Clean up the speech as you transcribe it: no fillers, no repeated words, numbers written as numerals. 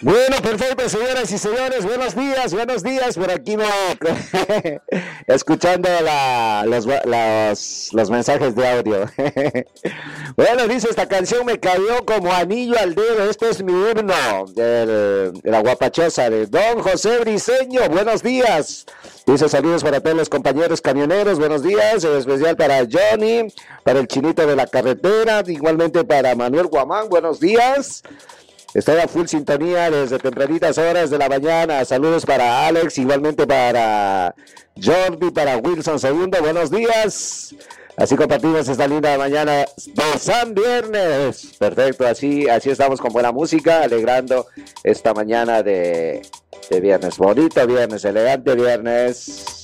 Bueno, perfecto, señoras y señores, buenos días, por aquí no, escuchando los mensajes de audio. Bueno, dice, esta canción me cayó como anillo al dedo, este es mi himno, de la guapachosa de Don José Briceño, buenos días. Dice, saludos para todos los compañeros camioneros, buenos días, en especial para Johnny, para el chinito de la carretera, igualmente para Manuel Guamán, buenos días. Estoy a full sintonía desde tempranitas horas de la mañana. Saludos para Alex, igualmente para Jordi, para Wilson Segundo. Buenos días. Así compartimos esta linda mañana de San Viernes. Perfecto, así estamos con buena música, alegrando esta mañana de viernes. Bonito viernes, elegante viernes.